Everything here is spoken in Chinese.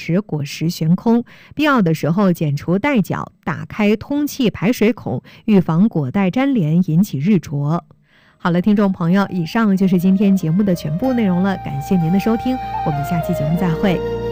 持果实悬空，必要的时候剪除带角，打开通气排水孔，预防果带粘连引起日灼。好了，听众朋友，以上就是今天节目的全部内容了，感谢您的收听，我们下期节目再会。